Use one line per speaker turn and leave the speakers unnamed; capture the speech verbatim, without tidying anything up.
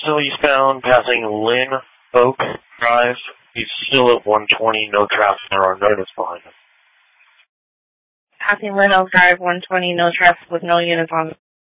still eastbound, passing Lynn Oak Drive. He's still at one twenty, no traffic, there are no units behind him.
Passing Lynn Oak Drive, one twenty, no traffic with no units on.